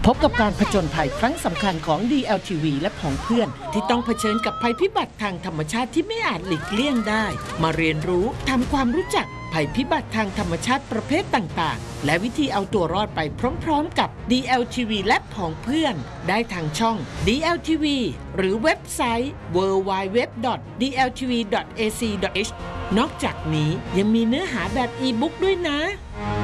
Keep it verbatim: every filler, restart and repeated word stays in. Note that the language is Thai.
พบกับการผจญภัยครั้งสำคัญของ ดี แอล ที วี และผองเพื่อนที่ต้องเผชิญกับภัยพิบัติทางธรรมชาติที่ไม่อาจหลีกเลี่ยงได้มาเรียนรู้ทำความรู้จักภัยพิบัติทางธรรมชาติประเภทต่างๆและวิธีเอาตัวรอดไปพร้อมๆกับ ดี แอล ที วี และผองเพื่อนได้ทางช่อง ดี แอล ที วี หรือเว็บไซต์ ดับเบิลยู ดับเบิลยู ดับเบิลยู ดอท ดี แอล ที วี ดอท เอ ซี ดอท เอช นอกจากนี้ยังมีเนื้อหาแบบอีบุ๊กด้วยนะ